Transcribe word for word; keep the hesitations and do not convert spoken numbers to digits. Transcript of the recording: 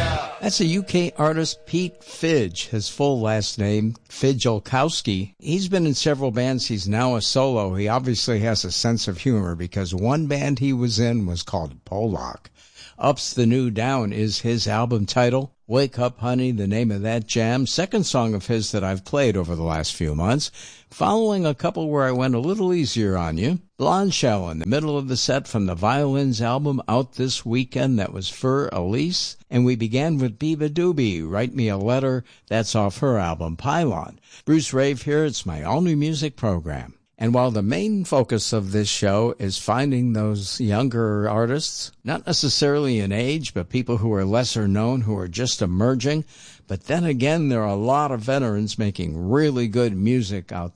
That's a U K artist, Pete Fidge. His full last name, Fidgelkowski. He's been in several bands. He's now a solo. He obviously has a sense of humor because one band he was in was called Pollock. Up's the New Down is his album title. Wake Up Honey, the name of that jam. Second song of his that I've played over the last few months. Following a couple where I went a little easier on you. Blonde Shell in the middle of the set from the Violins album out this weekend. That was Fur Elise. And we began with Biba Doobie, Write Me a Letter. That's off her album Pylon. Bruce Rave here. It's my all-new music program. And while the main focus of this show is finding those younger artists, not necessarily in age, but people who are lesser known, who are just emerging, but then again, there are a lot of veterans making really good music out